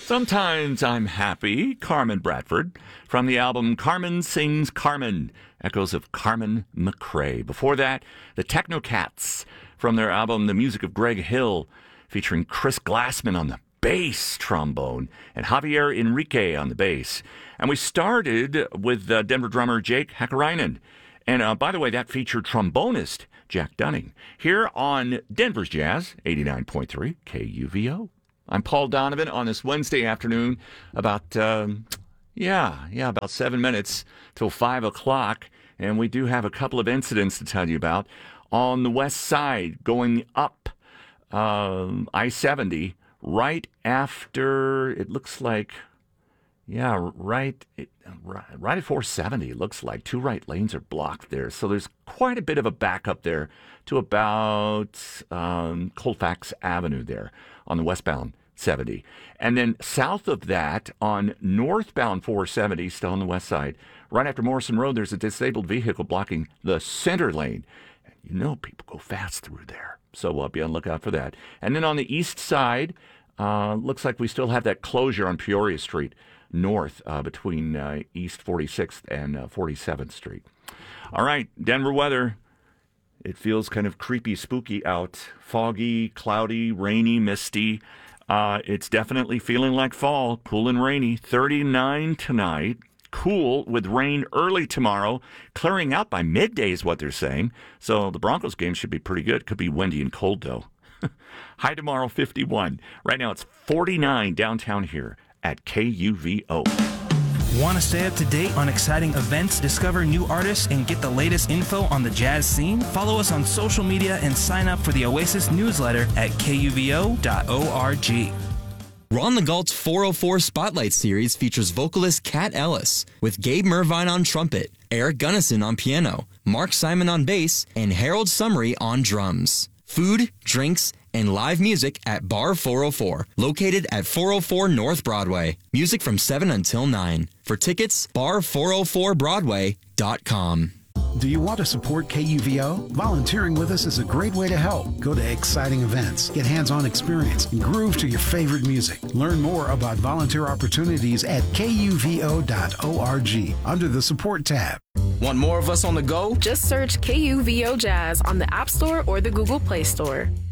Sometimes I'm happy, Carmen Bradford, from the album Carmen Sings Carmen, echoes of Carmen McRae. Before that, the Technocats, from their album The Music of Greg Hill, featuring Chris Glassman on the bass trombone and Javier Enrique on the bass. And we started with Denver drummer Jake Hakkarainen. And by the way, that featured trombonist Jack Dunning, here on Denver's Jazz, 89.3 KUVO. I'm Paul Donovan on this Wednesday afternoon, about 7 minutes till 5 o'clock. And we do have a couple of incidents to tell you about. On the west side, going up I-70, right after, it looks like, right at 470, it looks like. Two right lanes are blocked there. So there's quite a bit of a backup there to about Colfax Avenue there on the westbound 70. And then south of that on northbound 470, still on the west side, right after Morrison Road, there's a disabled vehicle blocking the center lane. And you know people go fast through there. So we'll be on the lookout for that. And then on the east side, looks like we still have that closure on Peoria Street north between East 46th and 47th Street. All right, Denver weather. It feels kind of creepy, spooky out. Foggy, cloudy, rainy, misty. It's definitely feeling like fall, cool and rainy. 39 tonight, cool with rain early tomorrow, clearing out by midday is what they're saying. So the Broncos game should be pretty good. Could be windy and cold, though. High tomorrow, 51. Right now it's 49 downtown here at KUVO. Want to stay up to date on exciting events, discover new artists, and get the latest info on the jazz scene? Follow us on social media and sign up for the Oasis newsletter at kuvo.org. Ron LeGault's 404 Spotlight Series features vocalist Kat Ellis, with Gabe Mervine on trumpet, Eric Gunnison on piano, Mark Simon on bass, and Harold Summery on drums. Food, drinks, and live music at Bar 404, located at 404 North Broadway. Music from 7 until 9. For tickets, bar404broadway.com. Do you want to support KUVO? Volunteering with us is a great way to help. Go to exciting events, get hands-on experience, and groove to your favorite music. Learn more about volunteer opportunities at kuvo.org under the Support tab. Want more of us on the go? Just search KUVO Jazz on the App Store or the Google Play Store.